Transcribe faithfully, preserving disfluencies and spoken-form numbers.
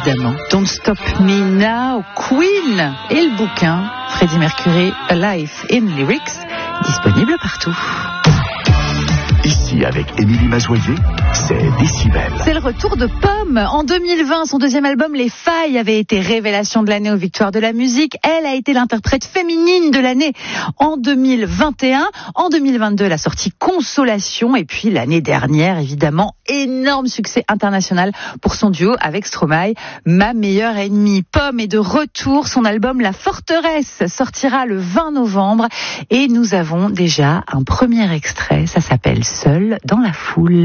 évidemment. Don't Stop Me Now, Queen et le bouquin Freddie Mercury, A Life in Lyrics, disponible partout. Ici, avec Émilie Mazoyer, c'est Décibel. C'est le retour de Pomme. En deux mille vingt, son deuxième album, Les Failles, avait été révélation de l'année aux Victoires de la musique. Elle a été l'interprète féminine de l'année en deux mille vingt et un. En deux mille vingt-deux, la sortie Consolation. Et puis l'année dernière, évidemment, énorme succès international pour son duo avec Stromae, Ma meilleure ennemie. Pomme est de retour. Son album La Forteresse sortira le vingt novembre. Et nous avons déjà un premier extrait. Ça s'appelle Seul dans la foule.